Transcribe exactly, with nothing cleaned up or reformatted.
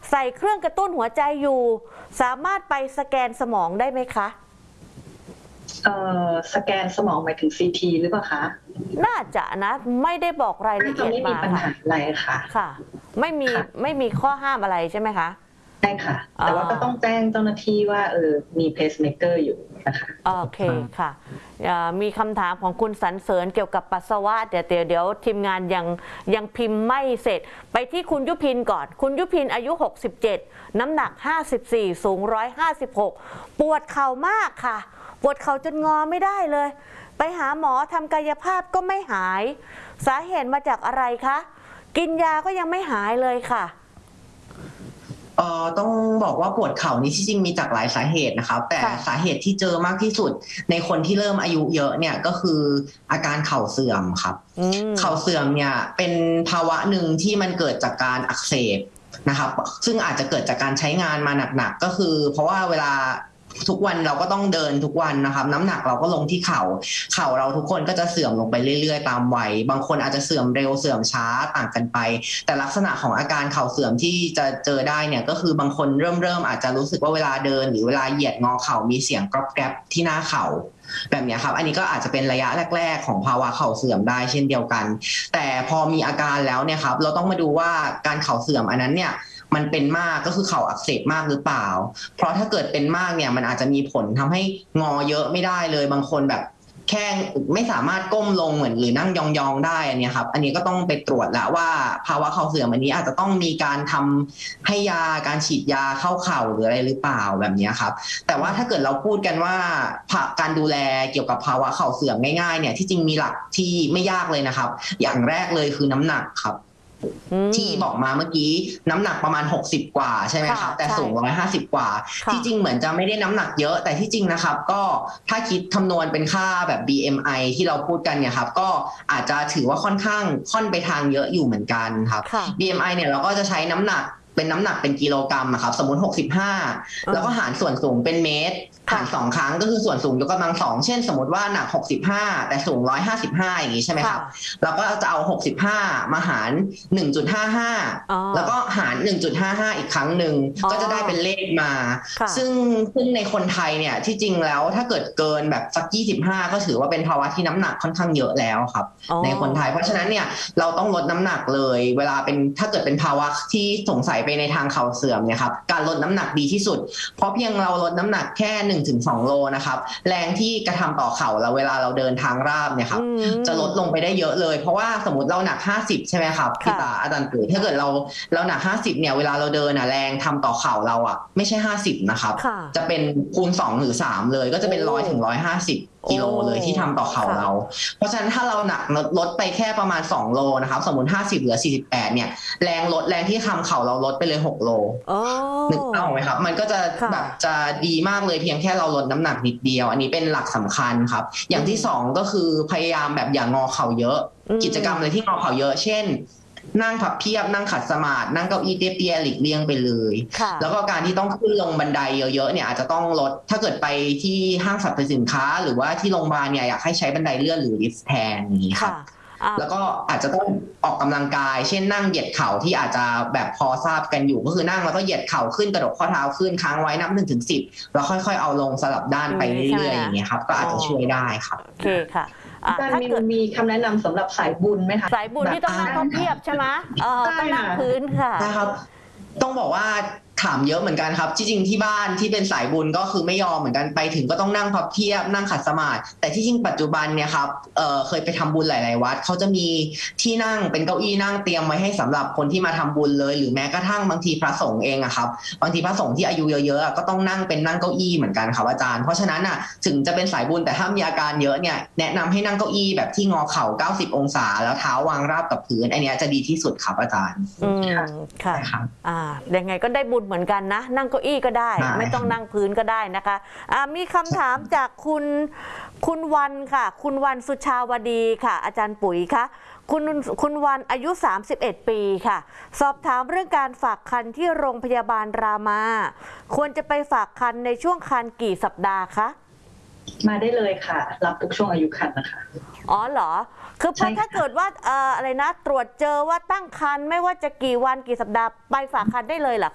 ใส่เครื่องกระตุ้นหัวใจอยู่สามารถไปสแกนสมองได้ไหมคะเอ่อสแกนสมองหมายถึงซีทีหรือเปล่าคะน่าจะนะไม่ได้บอกรายละเอียดมาค่ะอะไรค่ะค่ะไม่มีไม่มีข้อห้ามอะไรใช่ไหมคะใช่ค่ะแต่ว่าก็ต้องแจ้งเจ้าหน้าที่ว่าเออมีเพสเมเกอร์อยู่นะคะโอเคค่ะมีคำถามของคุณสรรเสริญเกี่ยวกับปัสสาวะเดี๋ยวเดี๋ยวเดี๋ยวทีมงานยังยังพิมพ์ไม่เสร็จไปที่คุณยุพินก่อนคุณยุพินอายุหกสิบเจ็ดน้ำหนักห้าสิบสี่สูงหนึ่งร้อยห้าสิบหกปวดเข่ามากค่ะปวดเข่าจนงอไม่ได้เลยไปหาหมอทำกายภาพก็ไม่หายสาเหตุมาจากอะไรคะกินยาก็ยังไม่หายเลยค่ะเอ่อต้องบอกว่าปวดเข่านี่ที่จริงมีจากหลายสาเหตุนะครับแต่สาเหตุที่เจอมากที่สุดในคนที่เริ่มอายุเยอะเนี่ยก็คืออาการเข่าเสื่อมครับเข่าเสื่อมเนี่ยเป็นภาวะหนึ่งที่มันเกิดจากการอักเสบนะครับซึ่งอาจจะเกิดจากการใช้งานมาหนักๆก็คือเพราะว่าเวลาทุกวันเราก็ต้องเดินทุกวันนะครับน้ำหนักเราก็ลงที่เข่าเข่าเราทุกคนก็จะเสื่อมลงไปเรื่อยๆตามวัยบางคนอาจจะเสื่อมเร็วเสื่อมช้าต่างกันไปแต่ลักษณะของอาการเข่าเสื่อมที่จะเจอได้เนี่ยก็คือบางคนเริ่มเริ่มอาจจะรู้สึกว่าเวลาเดินหรือเวลาเหยียดงอเข่ามีเสียงกรอบแกรบที่หน้าเข่าแบบนี้ครับอันนี้ก็อาจจะเป็นระยะแรกๆของภาวะเข่าเสื่อมได้เช่นเดียวกันแต่พอมีอาการแล้วเนี่ยครับเราต้องมาดูว่าการเข่าเสื่อมอันนั้นเนี่ยมันเป็นมากก็คือเข่าอักเสบมากหรือเปล่าเพราะถ้าเกิดเป็นมากเนี่ยมันอาจจะมีผลทำให้งอเยอะไม่ได้เลยบางคนแบบแค่ไม่สามารถก้มลงเหมือนหรือนั่งยองๆได้อันนี้ครับอันนี้ก็ต้องไปตรวจแล้วว่าภาวะเข่าเสื่อมอันนี้อาจจะต้องมีการทำให้ยาการฉีดยาเข้าเข่าหรืออะไรหรือเปล่าแบบนี้ครับแต่ว่าถ้าเกิดเราพูดกันว่าการดูแลเกี่ยวกับภาวะเข่าเสื่อมง่ายๆเนี่ยที่จริงมีหลักที่ไม่ยากเลยนะครับอย่างแรกเลยคือน้ำหนักครับที่บอกมาเมื่อกี้น้ำหนักประมาณหกสิบกว่าใช่ไหมครับแต่สูงหนึ่งร้อยห้าสิบกว่าที่จริงเหมือนจะไม่ได้น้ำหนักเยอะแต่ที่จริงนะครับก็ถ้าคิดคำนวณเป็นค่าแบบ บี เอ็ม ไอ ที่เราพูดกันเนี่ยครับก็อาจจะถือว่าค่อนข้างค่อนไปทางเยอะอยู่เหมือนกันครับ บี เอ็ม ไอ เนี่ยเราก็จะใช้น้ำหนักเป็นน้ำหนักเป็นกิโลกรัมนะครับสมมุติหกสิบห้าแล้วก็หารส่วนสูงเป็นเมตรหารสองครั้งก็คือส่วนสูงยกกำลังสองเช่นสมมติว่าหนักหกสิบห้าแต่สูงหนึ่งร้อยห้าสิบห้าอย่างนี้ใช่ไหมครับเราก็จะเอาหกสิบห้ามาหาร หนึ่งจุดห้าห้า แล้วก็หาร หนึ่งจุดห้าห้า อีกครั้งหนึ่งก็จะได้เป็นเลขมาซึ่งซึ่งในคนไทยเนี่ยที่จริงแล้วถ้าเกิดเกินแบบสักยี่สิบห้าก็ถือว่าเป็นภาวะที่น้ำหนักค่อนข้างเยอะแล้วครับในคนไทยเพราะฉะนั้นเนี่ยเราต้องลดน้ำหนักเลยเวลาเป็นถ้าเกิดเป็นภาวะที่สงสัยไปในทางเข่าเสื่อมเนี่ยครับการลดน้ำหนักดีที่สุดเพราะเพียงเราลดน้ำหนักแค่ หนึ่งถึงสอง โลนะครับแรงที่กระทำต่อเข่าเราเวลาเราเดินทางราบเนี่ยครับจะลดลงไปได้เยอะเลยเพราะว่าสมมติเราหนักห้าสิบใช่ไหมครับพี่ตาอาจารย์ปุ๋ยถ้าเกิดเราเราหนักห้าสิบเนี่ยเวลาเราเดินอ่ะแรงทำต่อเข่าเราอ่ะไม่ใช่ห้าสิบนะครับจะเป็นคูณสองหรือสามเลยก็จะเป็นหนึ่งร้อยถึงหนึ่งร้อยห้าสิบกิโลเลยที่ทำต่อเข่าเราเพราะฉะนั้นถ้าเราหนักลดไปแค่ประมาณสองโลนะครับสมมุติห้าสิบเหลือสี่สิบแปดเนี่ยแรงลดแรงที่ทำเข่าเราลดไปเลยหกโลนึกออกไหมครับมันก็จะแบบจะดีมากเลยเพียงแค่เราลดน้ำหนักนิดเดียวอันนี้เป็นหลักสำคัญครับอย่างที่สองก็คือพยายามแบบอย่างงอเข่าเยอะกิจกรรมอะไรที่งอเข่าเยอะเช่นนั่งพับเพียบนั่งขัดสมาธินั่งเก้าอี้เตี้ยๆหลีกเลี่ยงไปเลยแล้วก็การที่ต้องขึ้นลงบันไดเยอะๆเนี่ยอาจจะต้องลดถ้าเกิดไปที่ห้างสรรพสินค้าหรือว่าที่โรงพยาบาลเนี่ยอยากให้ใช้บันไดเลื่อนหรือลิฟต์แทนนี้ครับแล้วก็อาจจะต้องออกกำลังกายเช่นนั่งเหยียดเข่าที่อาจจะแบบพอทราบกันอยู่ก็คือนั่งแล้วก็เหยียดเข่าขึ้นกระดกข้อเท้าขึ้นค้างไว้นับหนึ่งถึงสิบแล้วค่อยๆเอาลงสลับด้านไปเรื่อยๆอย่างเงี้ยครับก็อาจจะช่วยได้ครับโอเคค่ะถ้าเกิดมีคำแนะนำสำหรับสายบุญไหมคะสายบุญที่ต้องนั่งพับเพียบใช่ไหมต้องนั่งพื้นค่ะนะครับต้องบอกว่าถามเยอะเหมือนกันครับที่จริงที่บ้านที่เป็นสายบุญก็คือไม่ยอมเหมือนกันไปถึงก็ต้องนั่งพับเพียบนั่งขัดสมาธิแต่ที่จริงปัจจุบันเนี่ยครับ เ, เคยไปทำบุญหลายๆวัดเขาจะมีที่นั่งเป็นเก้าอี้นั่งเตรียมไว้ให้สำหรับคนที่มาทำบุญเลยหรือแม้กระทั่งบางทีพระสงฆ์เองอะครับบางทีพระสงฆ์ที่อายุเยอะๆก็ต้องนั่งเป็นนั่งเก้าอี้เหมือนกันครับอาจารย์เพราะฉะนั้นอะถึงจะเป็นสายบุญแต่ถ้ามีอาการเยอะเนี่ยแนะนำให้นั่งเก้าอี้แบบที่งอเข่าเก้าสิบองศาแล้วเท้าวางราบกับพื้นอันนี้จะดีที่สุดครับอาจารย์อืมค่ะอ่ายังไงก็ได้บุญเหมือนกันนะนั่งเก้าอี้ก็ได้ไม่ต้องนั่งพื้นก็ได้นะคะะมีคำถามจากคุณคุณวันค่ะคุณวันสุชาวดีค่ะอาจารย์ปุ๋ยคะคุณคุณวันอายุสามสิบเอ็ดปีค่ะสอบถามเรื่องการฝากครรภ์ที่โรงพยาบาลรามาควรจะไปฝากครรภ์ในช่วงครรภ์กี่สัปดาห์คะมาได้เลยค่ะรับทุกช่วงอายุครรภ์นะคะอ๋อเหรอคือพอถ้าเกิดว่าเอ่ออะไรนะตรวจเจอว่าตั้งครรภ์ไม่ว่าจะกี่วันกี่สัปดาห์ไปฝากครรภ์ได้เลยเหรอ